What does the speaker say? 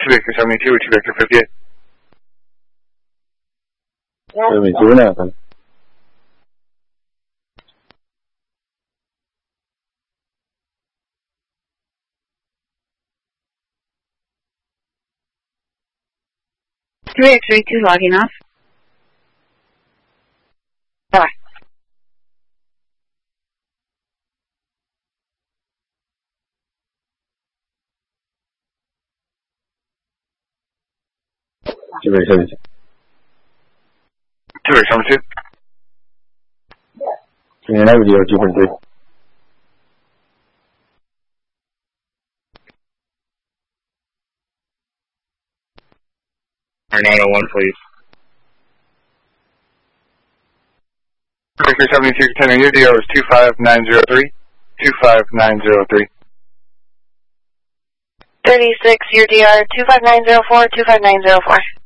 Victor 72, 2 Victor 58. 72 nè. 3x32 logging off. Bye. Two Victor 72. 2 Victor 72. 29 video 2.3. 901, please. Victor 72, containing your DO is 25903. 25903. 36, your DR 25904, 25904.